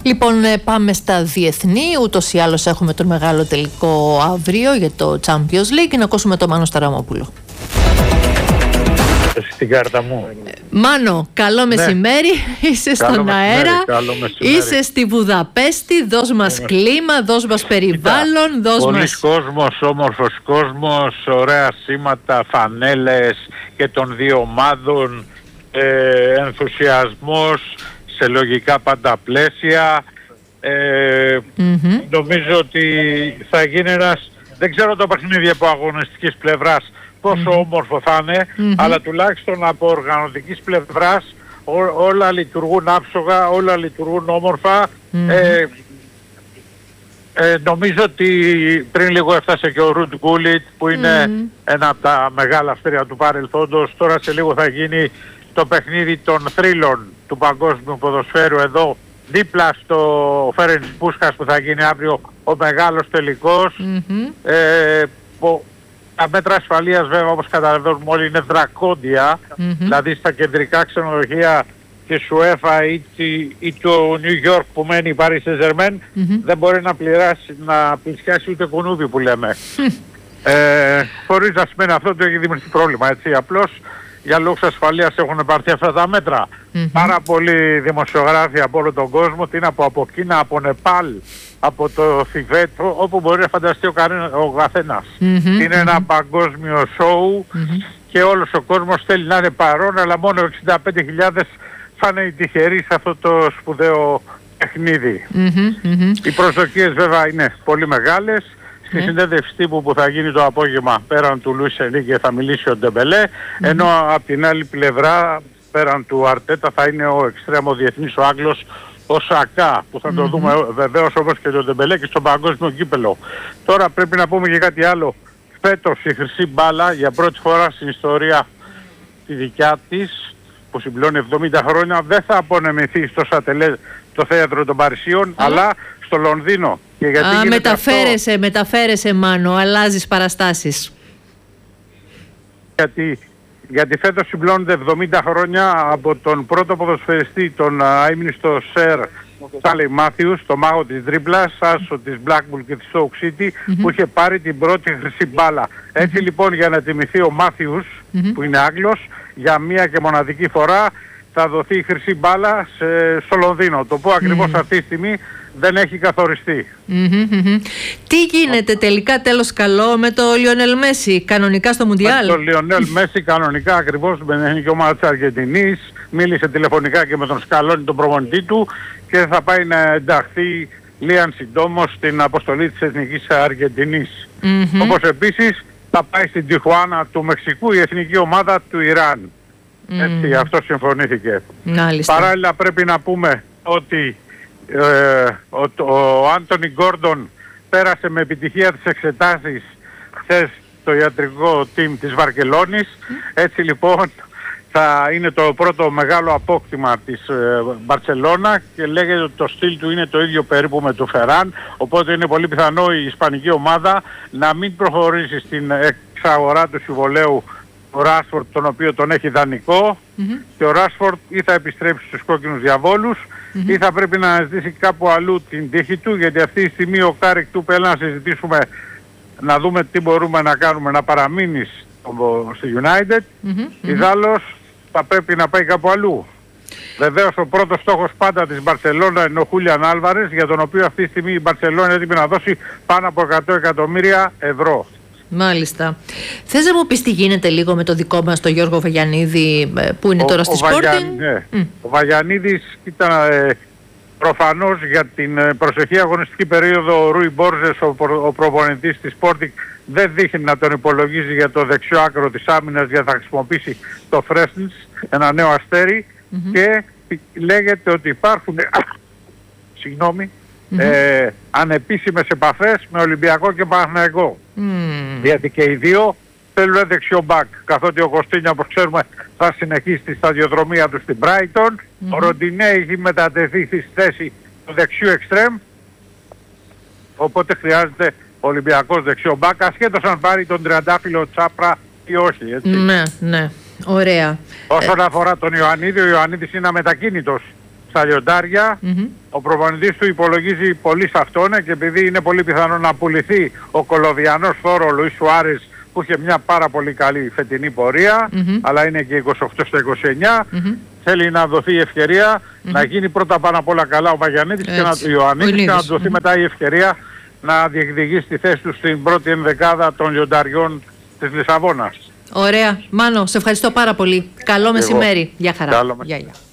Λοιπόν, πάμε στα διεθνή. Ούτως ή άλλως έχουμε τον μεγάλο τελικό αύριο για το Champions League. Να ακούσουμε τον Μάνο Σταραμόπουλο. Στην κάρτα μου. Μάνο, καλό μεσημέρι. Είσαι στον αέρα. Είσαι στη Βουδαπέστη. Δώσ' μας κλίμα, δώσ' μας περιβάλλον. Πολλής κόσμος, όμορφος κόσμος, ωραία σήματα, φανέλες και των δύο ομάδων, ενθουσιασμός σε λογικά πάντα πλαίσια. Νομίζω ότι θα γίνει ένας, δεν ξέρω το παιχνίδι από αγωνιστικής πλευράς πόσο όμορφο θα είναι, αλλά τουλάχιστον από οργανωτικής πλευράς όλα λειτουργούν άψογα, όλα λειτουργούν όμορφα. Νομίζω ότι πριν λίγο έφτασε και ο Ρουτ Γκούλιτ που είναι ένα από τα μεγάλα αστέρια του παρελθόντος. Τώρα σε λίγο θα γίνει το παιχνίδι των θρύλων του παγκόσμιου ποδοσφαίρου εδώ δίπλα στο Φέρενς Πούσχας που θα γίνει αύριο ο μεγάλος τελικός. Τα μέτρα ασφαλείας βέβαια, όπως καταλαβαίνουμε όλοι, είναι δρακόντια. Δηλαδή στα κεντρικά ξενοδοχεία της UEFA ή του New York που μένει η Paris Saint-Germain δεν μπορεί να πλησιάσει ούτε κουνούδι που λέμε. Χωρίς να σημαίνει αυτό ότι έχει δημιουργηθεί πρόβλημα, έτσι. Απλώς για λόγους ασφαλείας έχουν πάρθει αυτά τα μέτρα. Πάρα πολλοί δημοσιογράφοι από όλο τον κόσμο, τι να πω, από Κίνα, από Νεπάλ, από το Θιβέτ, όπου μπορεί να φανταστεί ο καθένας. Είναι ένα παγκόσμιο σοου και όλος ο κόσμος θέλει να είναι παρόν, αλλά μόνο 65.000 θα είναι οι τυχεροί σε αυτό το σπουδαίο παιχνίδι. Οι προσδοκίες βέβαια είναι πολύ μεγάλες. Στη συνέντευξη τύπου που θα γίνει το απόγευμα πέραν του Λουίς Ενρίκε θα μιλήσει ο Ντεμπελέ, ενώ από την άλλη πλευρά πέραν του Αρτέτα θα είναι ο εξτρέμο διεθνής ο Άγγλος ο Σακά, που θα το δούμε βεβαίως όπως και τον Ντεμπελέ και στο παγκόσμιο κύπελο. Τώρα πρέπει να πούμε και κάτι άλλο. Φέτος η χρυσή μπάλα για πρώτη φορά στην ιστορία τη δικιά της, που συμπληρώνει 70 χρόνια, δεν θα απονεμηθεί στο Σατελέ, το θέατρο των Παρισίων, αλλά στο Λονδίνο. Και γιατί μεταφέρεσαι Μάνο, αλλάζεις παραστάσεις. Γιατί φέτος συμπλώνονται 70 χρόνια από τον πρώτο ποδοσφαιριστή, τον αείμνηστο Σερ Σάλεϊ Μάθιους, το μάγο της τρίπλας, άσο της Blackpool και της Stoke City, που είχε πάρει την πρώτη χρυσή μπάλα. Έτσι λοιπόν, για να τιμηθεί ο Μάθιους, που είναι Άγγλος, για μία και μοναδική φορά θα δοθεί η χρυσή μπάλα στο Λονδίνο. Το που ακριβώς αυτή τη στιγμή δεν έχει καθοριστεί. Τι γίνεται τελικά, τέλος καλό, με το Λιονέλ Μέση κανονικά στο Μουντιάλ? Με το Λιονέλ Μέση κανονικά ακριβώς, με την εθνική ομάδα της Αργεντινής, μίλησε τηλεφωνικά και με τον Σκαλόνι, τον προπονητή του, και θα πάει να ενταχθεί λίαν συντόμως στην αποστολή της εθνικής Αργεντινής. Όπως επίσης θα πάει στην Τιχουάνα του Μεξικού η εθνική ομάδα του Ιράν. Έτσι, αυτό συμφωνήθηκε. Παράλληλα πρέπει να πούμε ότι ο Άντονι Γκόρντον πέρασε με επιτυχία τις εξετάσεις χθες στο ιατρικό team της Βαρκελόνης. Έτσι λοιπόν θα είναι το πρώτο μεγάλο απόκτημα της Μπαρσελόνα και λέγεται ότι το στυλ του είναι το ίδιο περίπου με του Φεράν, οπότε είναι πολύ πιθανό η ισπανική ομάδα να μην προχωρήσει στην εξαγορά του συμβολαίου ο Ράσφορντ, τον οποίο τον έχει δανεικό, και ο Ράσφορντ ή θα επιστρέψει στους κόκκινους διαβόλους ή θα πρέπει να ζητήσει κάπου αλλού την τύχη του, γιατί αυτή τη στιγμή ο Κάρικ του πέλα να συζητήσουμε, να δούμε τι μπορούμε να κάνουμε, να παραμείνει στη United, ιδάλλως θα πρέπει να πάει κάπου αλλού. Βεβαίως ο πρώτος στόχος πάντα της Μπαρσελόνα είναι ο Χούλιαν Άλβαρες, για τον οποίο αυτή τη στιγμή η Μπαρσελόνα είναι έτοιμη να δώσει πάνω από 100 εκατομμύρια ευρώ. Μάλιστα. Θες να μου πεις τι γίνεται λίγο με το δικό μας τον Γιώργο Βαγιανίδη που είναι τώρα στη Sporting? Ο Βαγιανίδης ήταν προφανώς για την προσεχή αγωνιστική περίοδο ο Ρούι Μπόρζες, ο προπονητής της Sporting, δεν δείχνει να τον υπολογίζει για το δεξιό άκρο της άμυνας, για να χρησιμοποιήσει το Φρέσνης, ένα νέο αστέρι, και λέγεται ότι υπάρχουν ανεπίσημες επαφές με Ολυμπιακό και Παναθηναϊκό. Γιατί και οι δύο θέλουν δεξιό μπακ, καθότι ο Κωστίνια, όπως ξέρουμε, θα συνεχίσει τη σταδιοδρομία του στην Brighton. Ο Ροντινέ έχει μετατεθεί στη θέση του δεξιού εξτρέμ, οπότε χρειάζεται Ολυμπιακός δεξιό μπακ, ασχέτως αν πάρει τον τριαντάφυλλο Τσάπρα ή όχι, έτσι. Ναι, ωραία. Όσον αφορά τον Ιωαννίδη, ο Ιωαννίδης είναι αμετακίνητος στα λιοντάρια. Ο προπονητής του υπολογίζει πολύ σε αυτόν και επειδή είναι πολύ πιθανό να πουληθεί ο Κολοβιανός Θόρο Λουίς Σουάρες που είχε μια πάρα πολύ καλή φετινή πορεία, αλλά είναι και 28 στα 29, θέλει να δοθεί η ευκαιρία να γίνει πρώτα πάνω απ' όλα καλά ο Βαγιαννίδης και ο Ιωαννίδης και να δοθεί μετά η ευκαιρία να διεκδικήσει τη θέση του στην πρώτη ενδεκάδα των λιονταριών της Λισαβόνας. Ωραία. Μάνο, σε ευχαριστώ πάρα πολύ. Καλό μεσημέρι. Γεια χαρά. Καλό Γεια.